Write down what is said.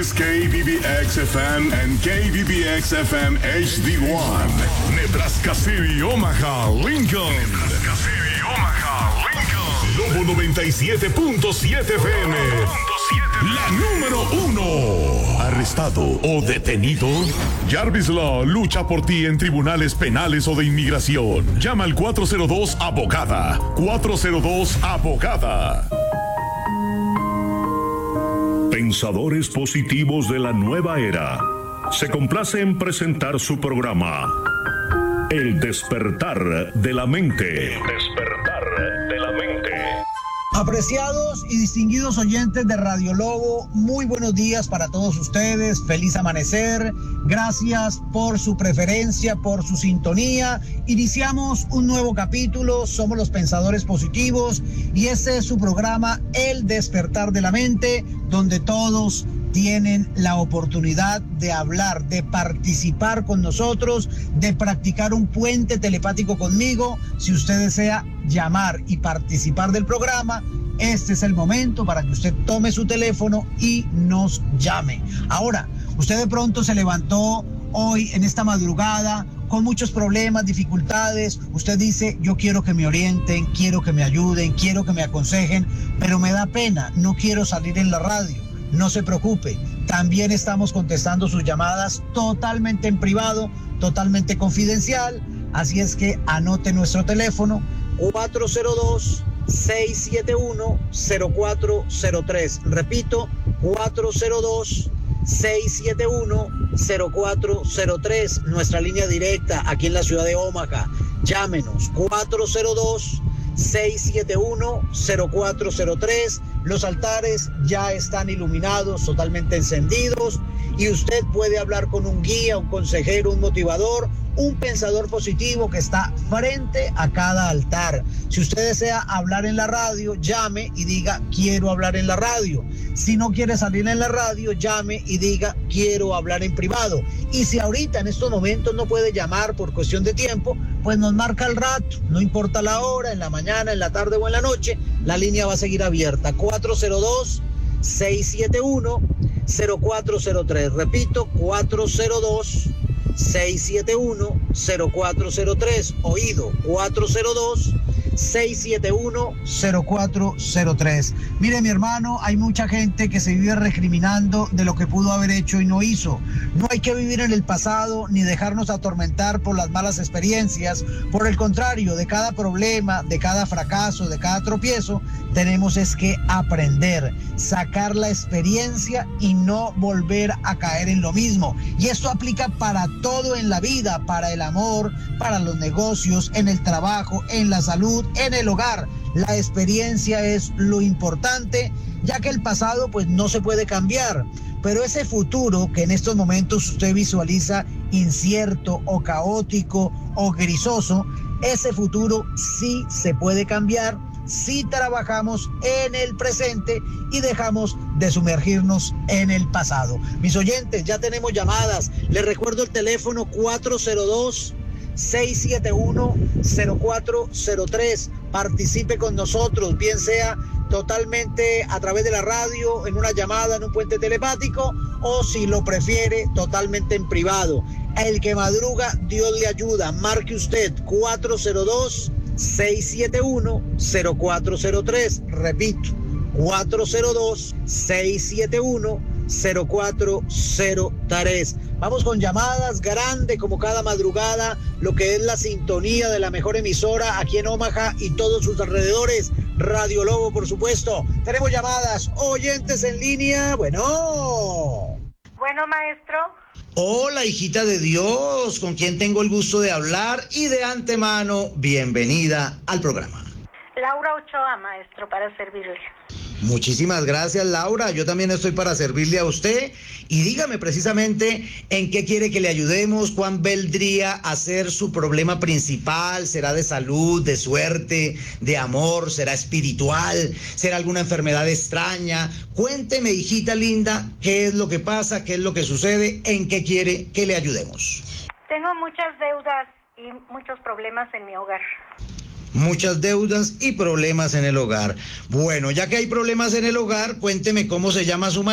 is KBBX FM and KBBX FM HD1. Nebraska City, Omaha, Lincoln. Nebraska City, Omaha, Lincoln. Lobo 97.7 FM. La número 1. ¿Arrestado o detenido? Jarvis Law lucha por ti en tribunales penales o de inmigración. Llama al 402-ABOGADA. 402-ABOGADA. Pensadores positivos de la nueva era. Se complace en presentar su programa. El despertar de la mente. El despertar de la mente. Apreciados y distinguidos oyentes de Radio Lobo, muy buenos días para todos ustedes, feliz amanecer, gracias por su preferencia, por su sintonía. Iniciamos un nuevo capítulo, somos los Pensadores Positivos y este es su programa El Despertar de la Mente, donde todos tienen la oportunidad de hablar, de participar con nosotros, de practicar un puente telepático conmigo. Si usted desea llamar y participar del programa, este es el momento para que usted tome su teléfono y nos llame. Ahora, usted de pronto se levantó hoy en esta madrugada con muchos problemas, dificultades. Usted dice, yo quiero que me orienten, quiero que me ayuden, quiero que me aconsejen, pero me da pena, no quiero salir en la radio. No se preocupe, también estamos contestando sus llamadas totalmente en privado, totalmente confidencial. Así es que anote nuestro teléfono 402-671-0403. Repito, 402-671-0403. Nuestra línea directa aquí en la ciudad de Omaha. Llámenos 402-671-0403. Los altares ya están iluminados, totalmente encendidos, y usted puede hablar con un guía, un consejero, un motivador, un pensador positivo que está frente a cada altar. Si usted desea hablar en la radio, llame y diga, quiero hablar en la radio. Si no quiere salir en la radio, llame y diga, quiero hablar en privado. Y si ahorita en estos momentos no puede llamar por cuestión de tiempo, pues nos marca el rato, no importa la hora, en la mañana, en la tarde o en la noche, la línea va a seguir abierta. 402-671-0403. Repito, 402-671-0403. Oído, 402-671-0403. Mire, mi hermano, hay mucha gente que se vive recriminando de lo que pudo haber hecho y no hizo. No hay que vivir en el pasado ni dejarnos atormentar por las malas experiencias. Por el contrario, de cada problema, de cada fracaso, de cada tropiezo, tenemos es que aprender, sacar la experiencia y no volver a caer en lo mismo. Y esto aplica para todo en la vida, para el amor, para los negocios, en el trabajo, en la salud, en el hogar. La experiencia es lo importante, ya que el pasado pues no se puede cambiar. Pero ese futuro que en estos momentos usted visualiza incierto o caótico o grisoso, ese futuro sí se puede cambiar si trabajamos en el presente y dejamos de sumergirnos en el pasado. Mis oyentes, ya tenemos llamadas. Les recuerdo el teléfono 402-671-0403. Participe con nosotros, bien sea totalmente a través de la radio, en una llamada, en un puente telepático, o si lo prefiere, totalmente en privado. El que madruga, Dios le ayuda. Marque usted 402-671-0403. Repito, 402-671-0403. Vamos con llamadas grande como cada madrugada, lo que es la sintonía de la mejor emisora aquí en Omaha y todos sus alrededores. Radio Lobo, por supuesto. Tenemos llamadas, oyentes en línea. Bueno, maestro. Hola, hijita de Dios, ¿con quién tengo el gusto de hablar? Y de antemano, bienvenida al programa. Laura Ochoa, maestro, para servirle. Muchísimas gracias, Laura. Yo también estoy para servirle a usted. Y dígame precisamente en qué quiere que le ayudemos, cuál vendría a ser su problema principal. ¿Será de salud, de suerte, de amor? ¿Será espiritual? ¿Será alguna enfermedad extraña? Cuénteme, hijita linda, qué es lo que pasa, qué es lo que sucede, en qué quiere que le ayudemos. Tengo muchas deudas y muchos problemas en mi hogar. Muchas deudas y problemas en el hogar. Bueno, ya que hay problemas en el hogar, cuénteme cómo se llama su marido.